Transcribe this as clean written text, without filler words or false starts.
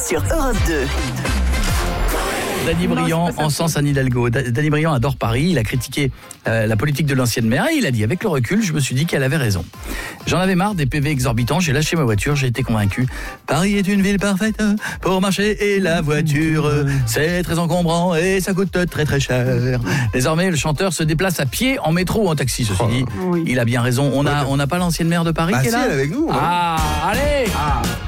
sur Europe 2. Danny Briand en sens Anne Hidalgo. Danny Briand adore Paris, il a critiqué la politique de l'ancienne maire et il a dit, avec le recul, je me suis dit qu'elle avait raison. J'en avais marre des PV exorbitants, j'ai lâché ma voiture, j'ai été convaincu. Paris est une ville parfaite pour marcher et la voiture, c'est très encombrant et ça coûte très très cher. Désormais, le chanteur se déplace à pied, en métro ou en taxi, ceci dit. Oui. Il a bien raison, on n'a pas l'ancienne maire de Paris qui est si, là. elle est avec nous. Ah, allez